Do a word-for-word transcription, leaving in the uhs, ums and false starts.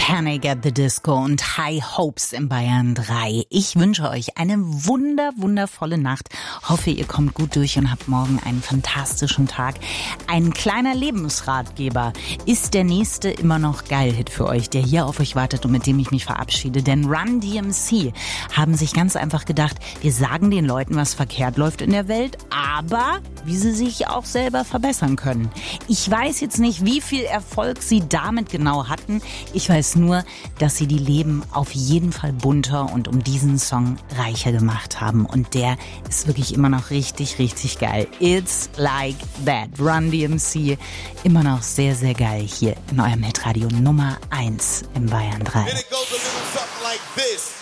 Panic at the Disco und High Hopes in Bayern drei. Ich wünsche euch eine wunder, wundervolle Nacht. Hoffe, ihr kommt gut durch und habt morgen einen fantastischen Tag. Ein kleiner Lebensratgeber ist der nächste immer noch Geil-Hit für euch, der hier auf euch wartet und mit dem ich mich verabschiede. Denn Run D M C haben sich ganz einfach gedacht, wir sagen den Leuten, was verkehrt läuft in der Welt, aber wie sie sich auch selber verbessern können. Ich weiß jetzt nicht, wie viel Erfolg sie damit genau hatten. Ich weiß nur, dass sie die Leben auf jeden Fall bunter und um diesen Song reicher gemacht haben. Und der ist wirklich immer noch richtig, richtig geil. It's Like That. Run D M C. Immer noch sehr, sehr geil hier in eurem Hitradio Nummer eins in Bayern drei. And it goes a little something like this.